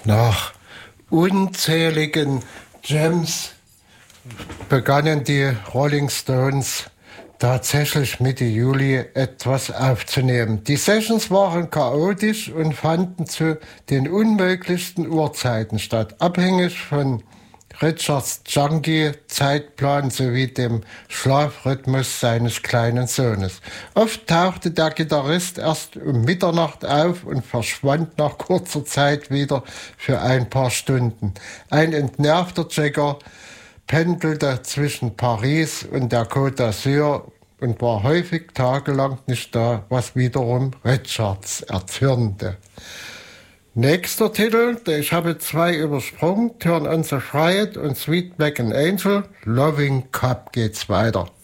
Nach unzähligen Jams begannen die Rolling Stones tatsächlich Mitte Juli etwas aufzunehmen. Die Sessions waren chaotisch und fanden zu den unmöglichsten Uhrzeiten statt, abhängig von Richards Junkie-Zeitplan sowie dem Schlafrhythmus seines kleinen Sohnes. Oft tauchte der Gitarrist erst um Mitternacht auf und verschwand nach kurzer Zeit wieder für ein paar Stunden. Ein entnervter Jagger pendelte zwischen Paris und der Côte d'Azur und war häufig tagelang nicht da, was wiederum Richards erzürnte. Nächster Titel, ich habe 2 übersprungen, Turn on the Riot und Sweet Black and Angel, Loving Cup geht's weiter.